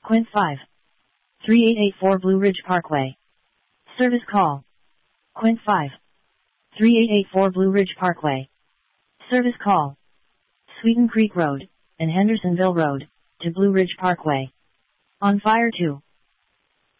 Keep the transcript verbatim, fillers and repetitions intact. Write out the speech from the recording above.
Quint five. three eight eight four Blue Ridge Parkway. Service call. Quint five. three eight eight four Blue Ridge Parkway. Service call. Sweeten Creek Road, and Hendersonville Road, to Blue Ridge Parkway. On fire two.